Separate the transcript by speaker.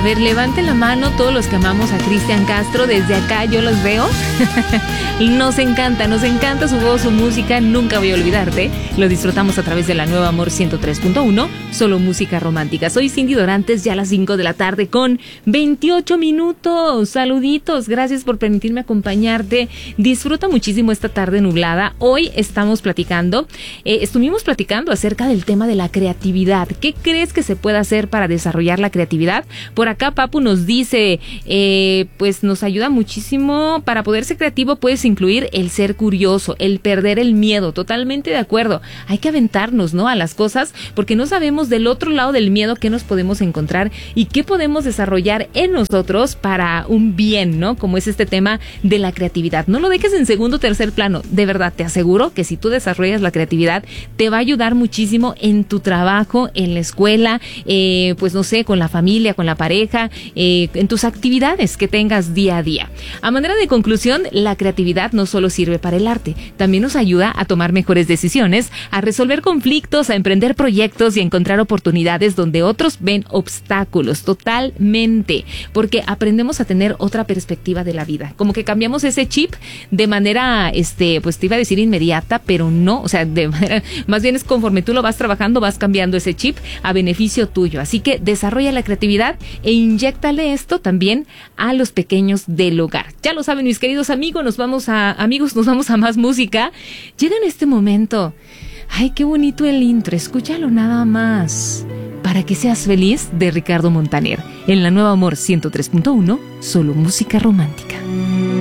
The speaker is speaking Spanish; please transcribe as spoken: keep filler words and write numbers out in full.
Speaker 1: ver, levanten la mano todos los que amamos a Cristian Castro. Desde acá yo los veo. Nos encanta, nos encanta su voz, su música. Nunca voy a olvidarte. Lo disfrutamos a través de la Nueva Amor ciento tres punto uno. Solo música romántica. Soy Cindy Dorantes, ya a las cinco de la tarde con veintiocho minutos. Saluditos, gracias por permitirme acompañarte. Disfruta muchísimo esta tarde nublada. Hoy estamos platicando, eh, estuvimos platicando acerca del tema de la creatividad. ¿Qué crees que se puede hacer para desarrollar la creatividad? Por acá Papu nos dice, eh, pues nos ayuda muchísimo. Para poder ser creativo puedes incluir el ser curioso, el perder el miedo. Totalmente de acuerdo. Hay que aventarnos, ¿no?, a las cosas, porque no sabemos del otro lado del miedo qué nos podemos encontrar y qué podemos desarrollar en nosotros para un bien, ¿no? Como es este tema de la creatividad. No lo dejes en segundo o tercer plano. De verdad, te aseguro que si tú desarrollas la creatividad, te va a ayudar muchísimo en tu trabajo, en la escuela, eh, pues no sé, con la familia, con la pareja, eh, en tus actividades que tengas día a día. A manera de conclusión, la creatividad no solo sirve para el arte, también nos ayuda a tomar mejores decisiones, a resolver conflictos, a emprender proyectos y a encontrar oportunidades donde otros ven obstáculos. Totalmente, porque aprendemos a tener otra perspectiva de la vida, como que cambiamos ese chip de manera, este, pues te iba a decir inmediata, pero no, o sea, de manera, más bien es conforme tú lo vas trabajando, vas cambiando ese chip a beneficio tuyo. Así que desarrolla la creatividad e inyéctale esto también a los pequeños del hogar. Ya lo saben, mis queridos amigos, nos vamos a, amigos, nos vamos a más música. Llega en este momento. Ay, qué bonito el intro, escúchalo nada más. Para que seas feliz, de Ricardo Montaner. En la Nueva Amor ciento tres punto uno, solo música romántica.